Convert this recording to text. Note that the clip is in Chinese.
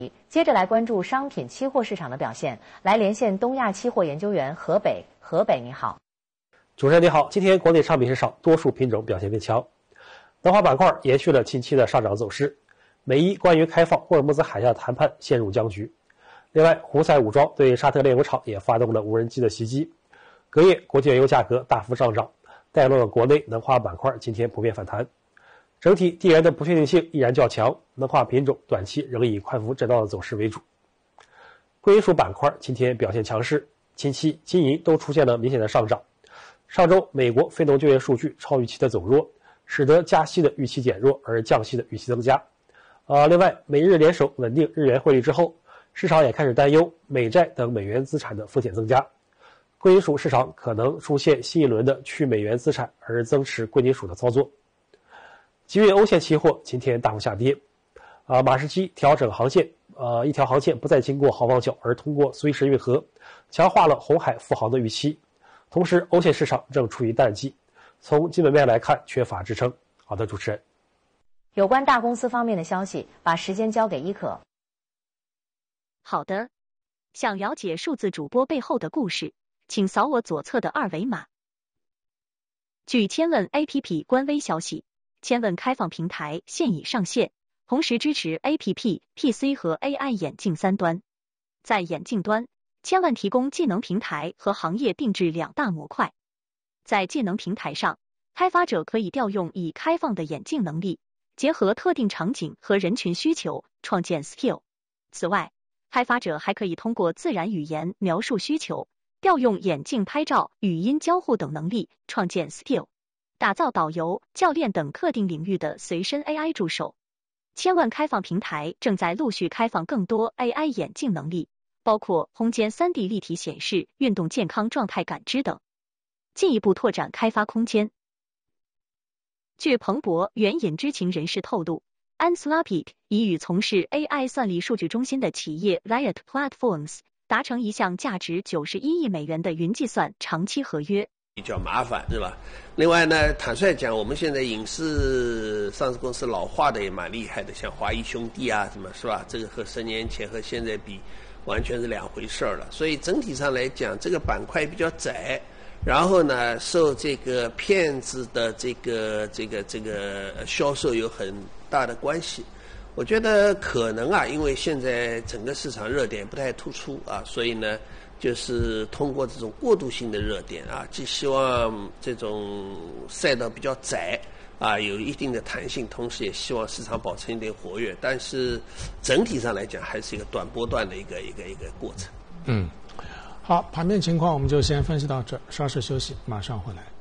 接着来关注商品期货市场的表现，来连线东亚期货研究员何北。何北，你好。 主持人你好，今天国内商品市场多数品种表现变强，能化板块延续了近期的上涨走势。美伊关于开放霍尔木兹海峡谈判陷入僵局。另外，胡塞武装对沙特炼油厂也发动了无人机的袭击。隔夜，国际原油价格大幅上涨，带动了国内能化板块今天普遍反弹。整体地缘的不确定性依然较强，能化品种短期仍以宽幅震荡的走势为主。贵金属板块今天表现强势，近期金银都出现了明显的上涨。上周美国非农就业数据超预期的走弱，使得加息的预期减弱，而降息的预期增加。另外，美日联手稳定日元汇率之后，市场也开始担忧美债等美元资产的风险增加，贵金属市场可能出现新一轮的去美元资产而增持贵金属的操作。集运欧线期货今天大幅下跌，马士基调整航线，一条航线不再经过好望角而通过苏伊士运河，强化了红海复航的预期。同时，欧线市场正处于淡季，从基本面来看缺乏支撑。好的，主持人。 有关大公司方面的消息，把时间交给伊可。 好的，想了解数字主播背后的故事，请扫我左侧的二维码。据千问 APP 官微消息，千问开放平台现已上线，同时支持 APP、PC 和 AI 眼镜三端。在眼镜端，千问提供技能平台和行业定制两大模块。在技能平台上，开发者可以调用已开放的眼镜能力，结合特定场景和人群需求，创建 skill。此外，开发者还可以通过自然语言描述需求，调用眼镜拍照、语音交互等能力，创建 skill， 打造导游、教练等特定领域的随身 AI 助手。千问开放平台正在陆续开放更多 AI 眼镜能力，包括空间 3D 立体显示、运动健康状态感知等，进一步拓展开发空间。据彭博援引知情人士透露， Anthropic 已与从事 AI 算力数据中心的企业 Riot Platforms 达成一项价值91亿美元的云计算长期合约。 比较麻烦是吧？另外呢，坦率讲，我们现在影视上市公司老化的也蛮厉害的，像华谊兄弟啊，什么是吧？这个和10年前和现在比，完全是两回事了。所以整体上来讲，这个板块比较窄，然后呢，受这个骗子的这个销售有很大的关系。我觉得可能啊，因为现在整个市场热点不太突出啊，所以呢，就是通过这种过渡性的热点啊，既希望这种赛道比较窄啊，有一定的弹性，同时也希望市场保持一定活跃。但是整体上来讲，还是一个短波段的一个过程。 好，盘面情况我们就先分析到这，稍事休息，马上回来。